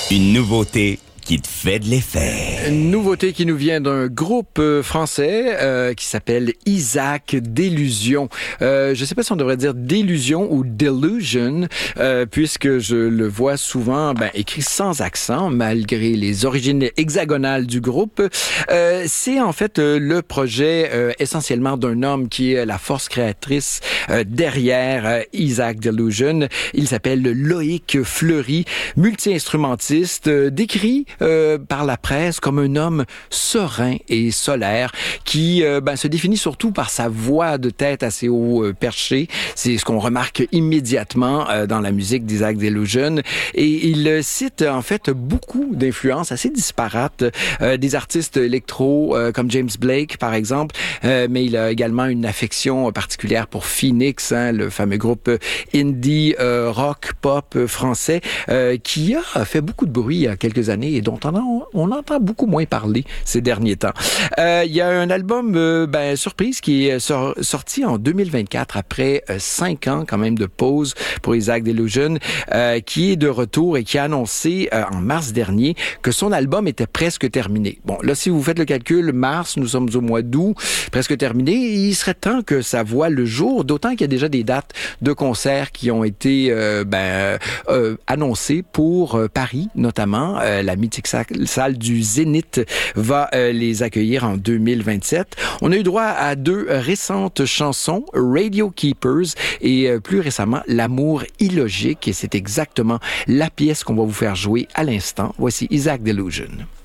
Une nouveauté qui te fait de l'effet. Une nouveauté qui nous vient d'un groupe français qui s'appelle Isaac Delusion. Je ne sais pas si on devrait dire Délusion ou Delusion, puisque je le vois souvent écrit sans accent, malgré les origines hexagonales du groupe. C'est en fait le projet essentiellement d'un homme qui est la force créatrice derrière Isaac Delusion. Il s'appelle Loïc Fleury, multi-instrumentiste, décrit par la presse comme un homme serein et solaire qui se définit surtout par sa voix de tête assez haut perché. C'est ce qu'on remarque immédiatement dans la musique d'Isaac Delusion. Et il cite en fait beaucoup d'influences assez disparates des artistes électro comme James Blake par exemple, mais il a également une affection particulière pour Phoenix, le fameux groupe indie rock pop français qui a fait beaucoup de bruit il y a quelques années et dont on entend beaucoup moins parler ces derniers temps. Il y a un album surprise qui est sorti en 2024 après 5 ans quand même de pause pour Isaac Delusion, qui est de retour et qui a annoncé en mars dernier que son album était presque terminé. Bon, là, si vous faites le calcul, mars, nous sommes au mois d'août, presque terminé, il serait temps que ça voie le jour, d'autant qu'il y a déjà des dates de concerts qui ont été annoncées pour Paris, notamment la mythique salle du Zénith va les accueillir en 2027. On a eu droit à 2 récentes chansons, Radio Keepers et plus récemment L'amour illogique, et c'est exactement la pièce qu'on va vous faire jouer à l'instant. Voici Isaac Delusion.